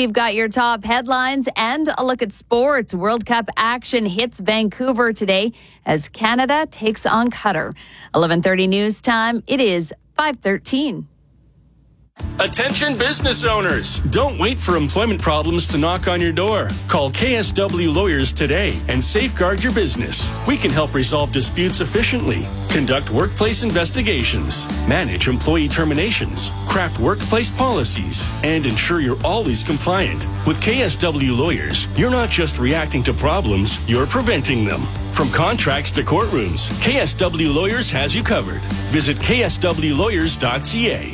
we've got your top headlines and a look at sports. World Cup action hits Vancouver today as Canada takes on Qatar. 11:30 news time. It is 5:13. Attention business owners. Don't wait for employment problems to knock on your door. Call KSW Lawyers today and safeguard your business. We can help resolve disputes efficiently, conduct workplace investigations, manage employee terminations, craft workplace policies, and ensure you're always compliant. With KSW Lawyers, you're not just reacting to problems, you're preventing them. From contracts to courtrooms, KSW Lawyers has you covered. Visit kswlawyers.ca.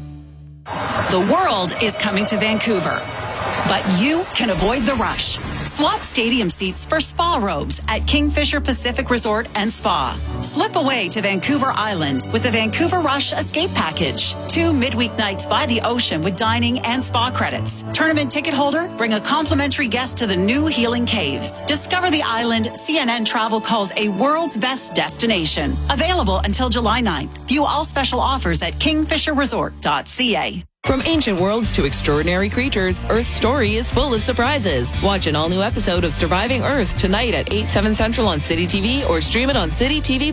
The world is coming to Vancouver, but you can avoid the rush. Swap stadium seats for spa robes at Kingfisher Pacific Resort and Spa. Slip away to Vancouver Island with the Vancouver Rush Escape Package. 2 midweek nights by the ocean with dining and spa credits. Tournament ticket holder, bring a complimentary guest to the new Healing Caves. Discover the island CNN Travel calls a world's best destination. Available until July 9th. View all special offers at kingfisherresort.ca. From ancient worlds to extraordinary creatures, Earth's story is full of surprises. Watch an all-new episode of Surviving Earth tonight at 8, 7 Central on City TV or stream it on City TV+.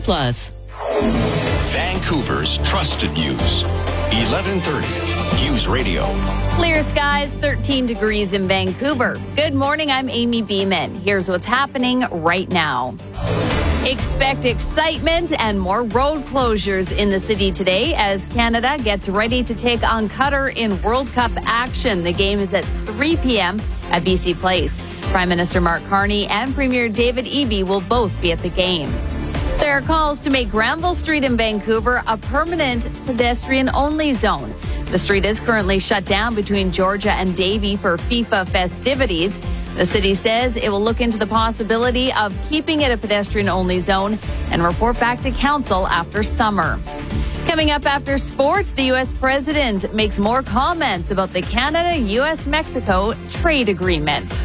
Vancouver's trusted news. 1130 News Radio. Clear skies, 13 degrees in Vancouver. Good morning, I'm Amy Beeman. Here's what's happening right now. Expect excitement and more road closures in the city today as Canada gets ready to take on Qatar in World Cup action. The game is at 3 p.m. at BC Place. Prime Minister Mark Carney and Premier David Eby will both be at the game. There are calls to make Granville Street in Vancouver a permanent pedestrian-only zone. The street is currently shut down between Georgia and Davie for FIFA festivities. The city says it will look into the possibility of keeping it a pedestrian-only zone and report back to council after summer. Coming up after sports, the U.S. president makes more comments about the Canada-U.S.-Mexico trade agreement.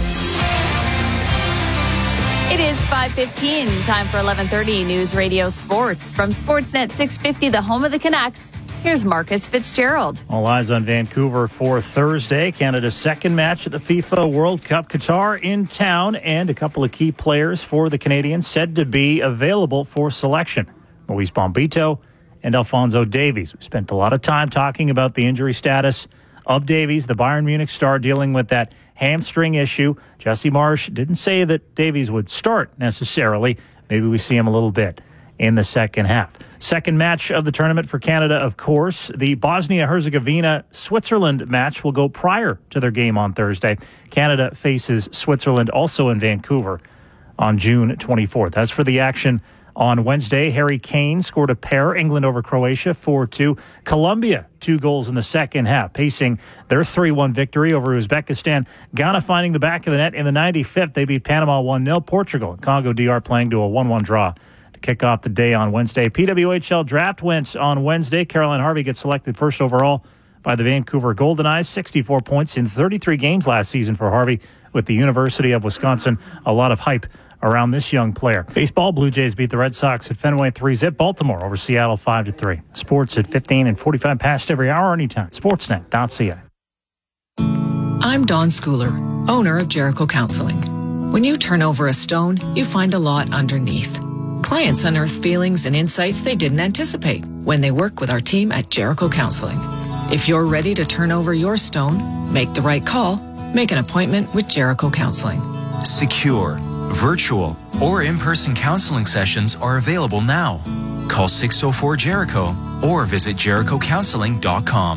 It is 5:15, time for 11:30 News Radio Sports. From Sportsnet 650, the home of the Canucks, here's Marcus Fitzgerald. All eyes on Vancouver for Thursday. Canada's second match at the FIFA World Cup. Qatar in town, and a couple of key players for the Canadians said to be available for selection. Luis Bombito and Alphonso Davies. We spent a lot of time talking about the injury status of Davies, the Bayern Munich star, dealing with that hamstring issue. Jesse Marsh didn't say that Davies would start necessarily. Maybe we see him a little bit in the second half. Second match of the tournament for Canada, of course. The Bosnia-Herzegovina-Switzerland match will go prior to their game on Thursday. Canada faces Switzerland also in Vancouver on June 24th. As for the action on Wednesday, Harry Kane scored a pair. England over Croatia 4-2. Colombia 2 goals in the second half, pacing their 3-1 victory over Uzbekistan. Ghana finding the back of the net in the 95th. They beat Panama 1-0. Portugal and Congo DR playing to a 1-1 draw to kick off the day on Wednesday. PWHL draft went on Wednesday. Caroline Harvey gets selected first overall by the Vancouver Golden Eyes. 64 points in 33 games last season for Harvey with the University of Wisconsin. A lot of hype around this young player. Baseball, Blue Jays beat the Red Sox at Fenway 3-zip. Baltimore over Seattle 5-3. Sports at 15 and 45 past every hour anytime. Sportsnet.ca. I'm Dawn Schooler, owner of Jericho Counseling. When you turn over a stone, you find a lot underneath. Clients unearth feelings and insights they didn't anticipate when they work with our team at Jericho Counseling. If you're ready to turn over your stone, make the right call, make an appointment with Jericho Counseling. Secure, virtual, or in-person counseling sessions are available now. Call 604-JERICHO or visit JerichoCounseling.com.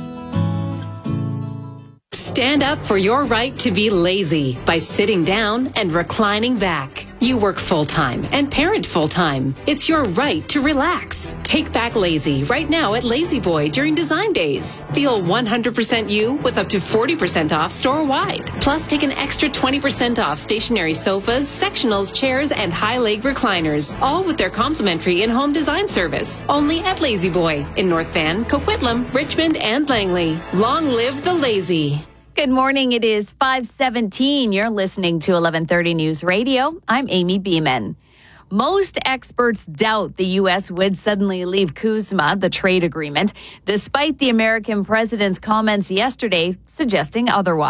Stand up for your right to be lazy by sitting down and reclining back. You work full-time and parent full-time. It's your right to relax. Take back lazy right now at Lazy Boy during Design Days. Feel 100% you with up to 40% off store-wide. Plus, take an extra 20% off stationary sofas, sectionals, chairs, and high-leg recliners. All with their complimentary in-home design service. Only at Lazy Boy in North Van, Coquitlam, Richmond, and Langley. Long live the lazy. Good morning. It is 5:17. You're listening to 11:30 News Radio. I'm Amy Beeman. Most experts doubt the U.S. would suddenly leave CUSMA, the trade agreement, despite the American president's comments yesterday suggesting otherwise.